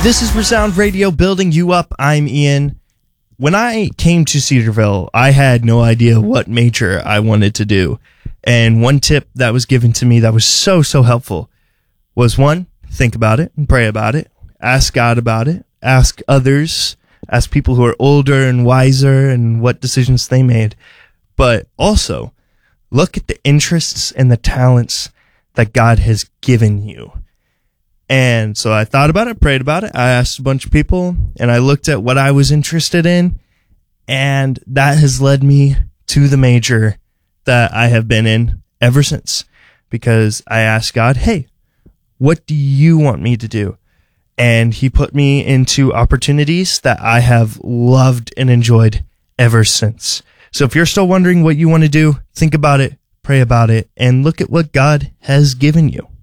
This is Resound Radio, building you up. I'm Ian. When I came to Cedarville, I had no idea what major I wanted to do. And one tip that was given to me that was so helpful was, one, think about it and pray about it. Ask God about it. Ask others. Ask people who are older and wiser and what decisions they made. But also, look at the interests and the talents that God has given you. And so I thought about it, prayed about it. I asked a bunch of people and I looked at what I was interested in. And that has led me to the major that I have been in ever since, because I asked God, hey, what do you want me to do? And he put me into opportunities that I have loved and enjoyed ever since. So if you're still wondering what you want to do, think about it, pray about it, and look at what God has given you.